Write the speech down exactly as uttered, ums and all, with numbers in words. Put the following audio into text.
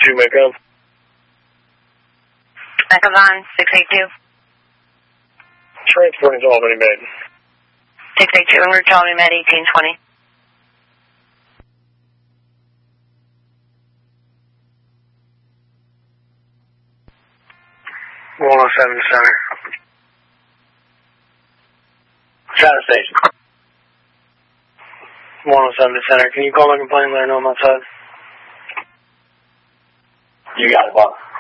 two, make up. Echo on, six eight two. Transporting to Albany Med. six eight two, en route to Albany Med, eighteen twenty. one oh seven Center. China Station. one oh seven Center. Can you call Lincoln Plain, let her know I'm outside? You got it, boss.